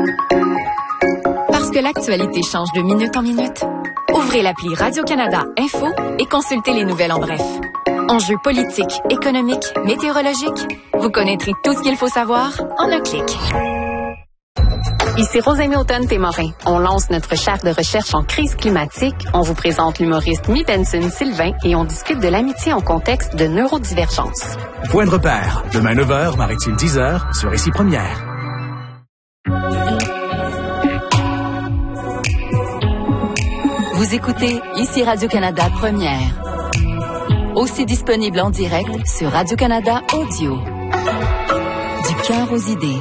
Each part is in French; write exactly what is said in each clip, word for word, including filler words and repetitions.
Parce que l'actualité change de minute en minute, ouvrez l'appli Radio-Canada Info et consultez les nouvelles en bref. Enjeux politiques, économiques, météorologiques, vous connaîtrez tout ce qu'il faut savoir en un clic. Ici Rosemée Automne-Témorin. On lance notre chaire de recherche en crise climatique. On vous présente l'humoriste Mi Benson-Sylvain et on discute de l'amitié en contexte de neurodivergence. Point de repère. Demain neuf heures, Maritime dix heures, sur Ici Première. Vous écoutez Ici Radio-Canada Première. Aussi disponible en direct sur Radio-Canada Audio. Du cœur aux idées.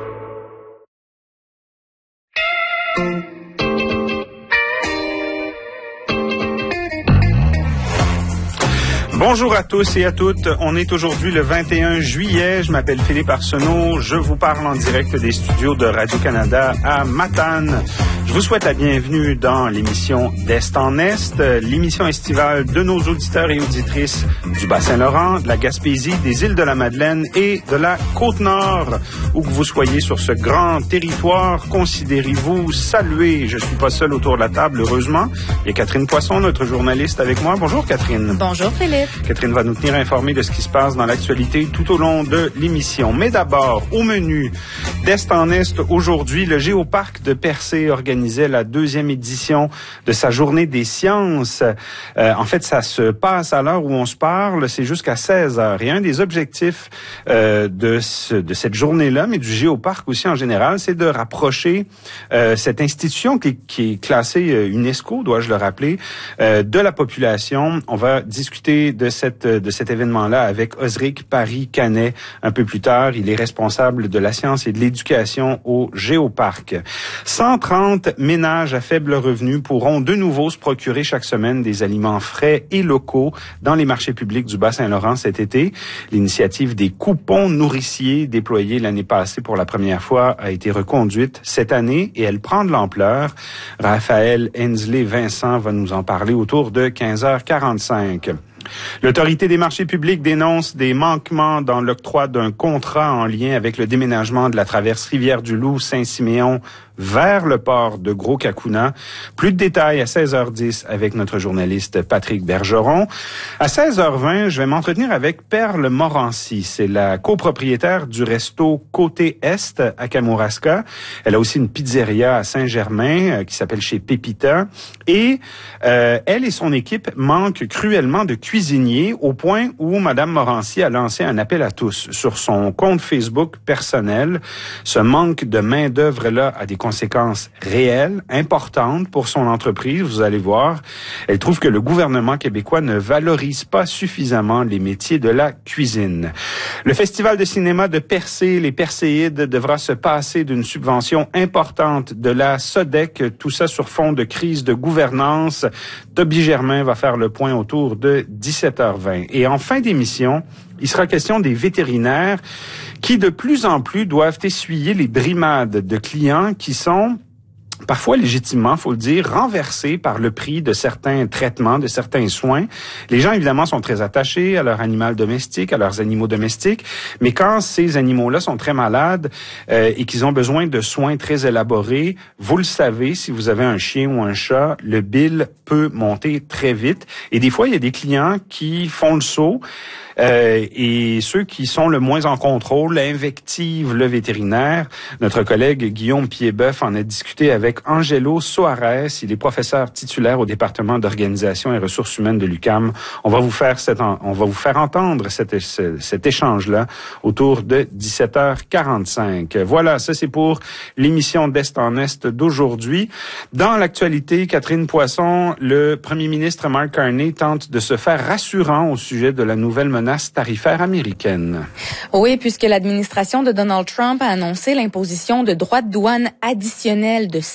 Bonjour à tous et à toutes. On est aujourd'hui le vingt et un juillet. Je m'appelle Philippe Arsenault. Je vous parle en direct des studios de Radio-Canada à Matane. Je vous souhaite la bienvenue dans l'émission d'Est en Est, l'émission estivale de nos auditeurs et auditrices du Bas-Saint-Laurent, de la Gaspésie, des îles de la Madeleine et de la Côte-Nord. Où que vous soyez sur ce grand territoire, considérez-vous salués. Je suis pas seul autour de la table, heureusement. Il y a Catherine Poisson, notre journaliste, avec moi. Bonjour Catherine. Bonjour Philippe. Catherine va nous tenir informés de ce qui se passe dans l'actualité tout au long de l'émission. Mais d'abord, au menu d'Est en Est, aujourd'hui, le Géoparc de Percé organisait la deuxième édition de sa journée des sciences. Euh, en fait, ça se passe à l'heure où on se parle, c'est jusqu'à seize heures. Et un des objectifs euh, de, ce, de cette journée-là, mais du Géoparc aussi en général, c'est de rapprocher euh, cette institution qui, qui est classée euh, UNESCO, dois-je le rappeler, euh, de la population. On va discuter de cette de cet événement-là avec Osric Paris-Canet un peu plus tard. Il est responsable de la science et de l'éducation au Géoparc. cent trente ménages à faible revenu pourront de nouveau se procurer chaque semaine des aliments frais et locaux dans les marchés publics du Bas-Saint-Laurent cet été. L'initiative des coupons nourriciers déployée l'année passée pour la première fois a été reconduite cette année et elle prend de l'ampleur. Raphaël Hensley-Vincent va nous en parler autour de quinze heures quarante-cinq. L'Autorité des marchés publics dénonce des manquements dans l'octroi d'un contrat en lien avec le déménagement de la traverse Rivière-du-Loup Saint-Siméon vers le port de Gros-Cacouna. Plus de détails à seize heures dix avec notre journaliste Patrick Bergeron. À seize heures vingt, je vais m'entretenir avec Perle Morancy. C'est la copropriétaire du resto Côté Est à Kamouraska. Elle a aussi une pizzeria à Saint-Germain euh, qui s'appelle chez Pépita. Et euh, elle et son équipe manquent cruellement de cuisiniers au point où Madame Morancy a lancé un appel à tous sur son compte Facebook personnel. Ce manque de main-d'œuvre-là a des conséquences réelles, importantes pour son entreprise, vous allez voir. Elle trouve que le gouvernement québécois ne valorise pas suffisamment les métiers de la cuisine. Le Festival de cinéma de Percé, les Percéides, devra se passer d'une subvention importante de la SODEC, tout ça sur fond de crise de gouvernance. Toby Germain va faire le point autour de dix-sept heures vingt. Et en fin d'émission, il sera question des vétérinaires qui, de plus en plus, doivent essuyer les brimades de clients qui sont parfois légitimement, faut le dire, renversés par le prix de certains traitements, de certains soins. Les gens, évidemment, sont très attachés à leur animal domestique, à leurs animaux domestiques, mais quand ces animaux-là sont très malades euh, et qu'ils ont besoin de soins très élaborés, vous le savez, si vous avez un chien ou un chat, le bill peut monter très vite. Et des fois, il y a des clients qui font le saut. Euh, et ceux qui sont le moins en contrôle invectivent le vétérinaire. Notre collègue Guillaume Piedboeuf en a discuté avec Angelo Soares. Il est professeur titulaire au département d'organisation et ressources humaines de l'U Q A M. On va vous faire cette, on va vous faire entendre cet, cet échange-là autour de dix-sept heures quarante-cinq. Voilà, ça c'est pour l'émission d'Est en Est d'aujourd'hui. Dans l'actualité, Catherine Poisson, le premier ministre Mark Carney tente de se faire rassurant au sujet de la nouvelle menace tarifaire américaine. Oui, puisque l'administration de Donald Trump a annoncé l'imposition de droits de douane additionnels de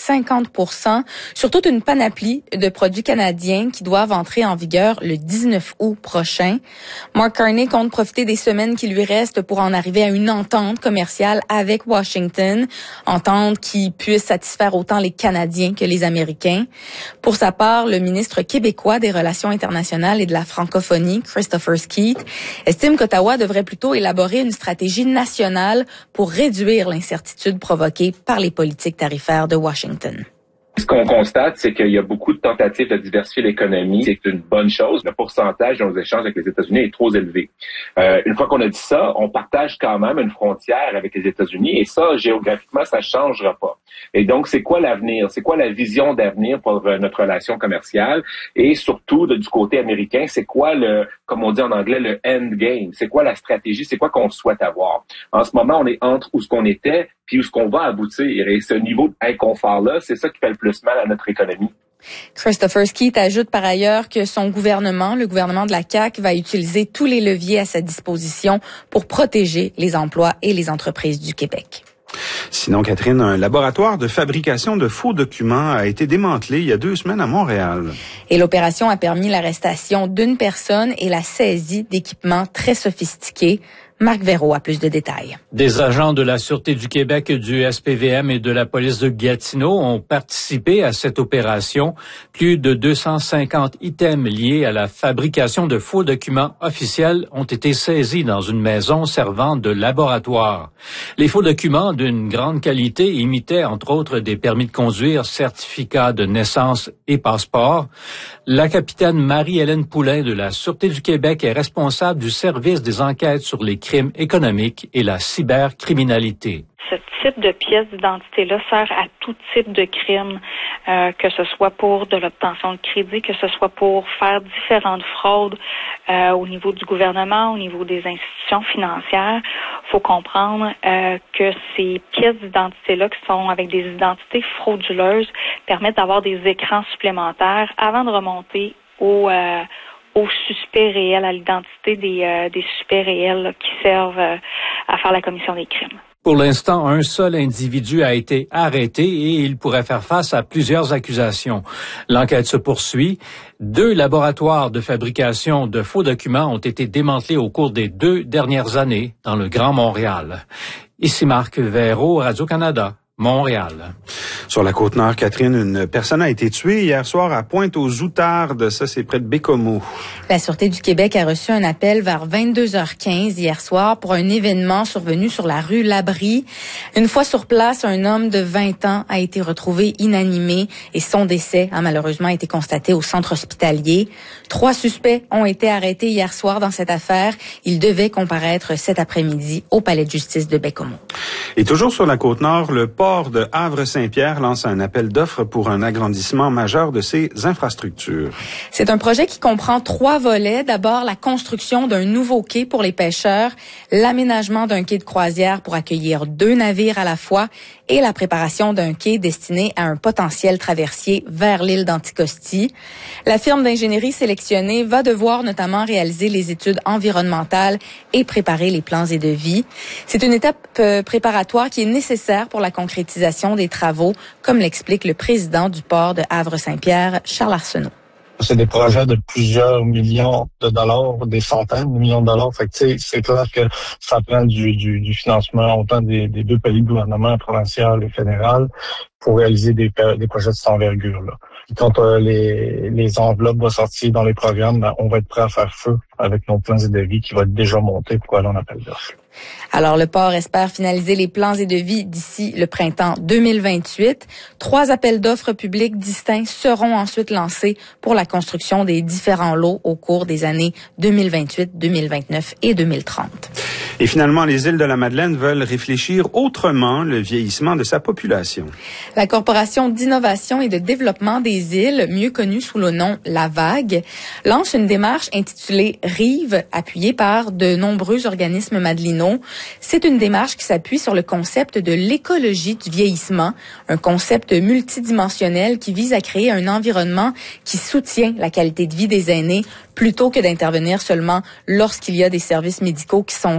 cinquante pour cent sur toute une panoplie de produits canadiens qui doivent entrer en vigueur le dix-neuf août prochain. Mark Carney compte profiter des semaines qui lui restent pour en arriver à une entente commerciale avec Washington, entente qui puisse satisfaire autant les Canadiens que les Américains. Pour sa part, le ministre québécois des Relations internationales et de la francophonie, Christopher Skeete, estime qu'Ottawa devrait plutôt élaborer une stratégie nationale pour réduire l'incertitude provoquée par les politiques tarifaires de Washington. Ce qu'on constate, c'est qu'il y a beaucoup de tentatives de diversifier l'économie. C'est une bonne chose. Le pourcentage de nos échanges avec les États-Unis est trop élevé. Euh, une fois qu'on a dit ça, on partage quand même une frontière avec les États-Unis et ça, géographiquement, ça changera pas. Et donc, c'est quoi l'avenir? C'est quoi la vision d'avenir pour euh, notre relation commerciale? Et surtout, de, du côté américain, c'est quoi le, comme on dit en anglais, le end game? C'est quoi la stratégie? C'est quoi qu'on souhaite avoir? En ce moment, on est entre où ce qu'on était puis où ce qu'on va aboutir. Et ce niveau d'inconfort-là, c'est ça qui fait le plus mal à notre économie. Christopher Skeete ajoute par ailleurs que son gouvernement, le gouvernement de la C A Q, va utiliser tous les leviers à sa disposition pour protéger les emplois et les entreprises du Québec. Sinon, Catherine, un laboratoire de fabrication de faux documents a été démantelé il y a deux semaines à Montréal. Et l'opération a permis l'arrestation d'une personne et la saisie d'équipements très sophistiqués. Marc Véraud a plus de détails. Des agents de la Sûreté du Québec, du S P V M et de la police de Gatineau ont participé à cette opération. Plus de deux cent cinquante items liés à la fabrication de faux documents officiels ont été saisis dans une maison servant de laboratoire. Les faux documents d'une grande qualité imitaient entre autres des permis de conduire, certificats de naissance et passeports. La capitaine Marie-Hélène Poulain de la Sûreté du Québec est responsable du service des enquêtes sur les crimes économiques et la cybercriminalité. Ce type de pièce d'identité-là sert à tout type de crime, euh, que ce soit pour de l'obtention de crédit, que ce soit pour faire différentes fraudes euh, au niveau du gouvernement, au niveau des institutions financières. Il faut comprendre euh, que ces pièces d'identité-là, qui sont avec des identités frauduleuses, permettent d'avoir des écrans supplémentaires avant de remonter au euh, aux suspects réels, à l'identité des, euh, des suspects réels là, qui servent euh, à faire la commission des crimes. Pour l'instant, un seul individu a été arrêté et il pourrait faire face à plusieurs accusations. L'enquête se poursuit. Deux laboratoires de fabrication de faux documents ont été démantelés au cours des deux dernières années dans le Grand Montréal. Ici Marc Véraud, Radio-Canada. Montréal. Sur la Côte-Nord, Catherine, une personne a été tuée hier soir à Pointe-aux-Outardes. Ça, c'est près de Bécomo. La Sûreté du Québec a reçu un appel vers vingt-deux heures quinze hier soir pour un événement survenu sur la rue Labrie. Une fois sur place, un homme de vingt ans a été retrouvé inanimé et son décès a malheureusement été constaté au centre hospitalier. Trois suspects ont été arrêtés hier soir dans cette affaire. Ils devaient comparaître cet après-midi au palais de justice de Bécomo. Et toujours sur la Côte-Nord, le port de Havre-Saint-Pierre lance un appel d'offres pour un agrandissement majeur de ses infrastructures. C'est un projet qui comprend trois volets. D'abord, la construction d'un nouveau quai pour les pêcheurs, l'aménagement d'un quai de croisière pour accueillir deux navires à la fois et la préparation d'un quai destiné à un potentiel traversier vers l'île d'Anticosti. La firme d'ingénierie sélectionnée va devoir notamment réaliser les études environnementales et préparer les plans et devis. C'est une étape euh, préparatoire qui est nécessaire pour la concrétisation des travaux, comme l'explique le président du port de Havre-Saint-Pierre, Charles Arsenault. C'est des projets de plusieurs millions de dollars, des centaines de millions de dollars. Fait que, tu sais, c'est clair que ça prend du, du, du financement autant des, des deux paliers de gouvernement, provincial et fédéral, pour réaliser des, des projets de cette envergure-là. Quand euh, les, les enveloppes vont sortir dans les programmes, ben, on va être prêt à faire feu avec nos plans et devis qui vont être déjà montés pour aller en appel d'offres. Alors, le port espère finaliser les plans et devis d'ici le printemps deux mille vingt-huit. Trois appels d'offres publics distincts seront ensuite lancés pour la construction des différents lots au cours des années deux mille vingt-huit, deux mille vingt-neuf et deux mille trente. Et finalement, les îles de la Madeleine veulent réfléchir autrement le vieillissement de sa population. La Corporation d'innovation et de développement des îles, mieux connue sous le nom La Vague, lance une démarche intitulée Rive, appuyée par de nombreux organismes madelinaux. C'est une démarche qui s'appuie sur le concept de l'écologie du vieillissement, un concept multidimensionnel qui vise à créer un environnement qui soutient la qualité de vie des aînés plutôt que d'intervenir seulement lorsqu'il y a des services médicaux qui sont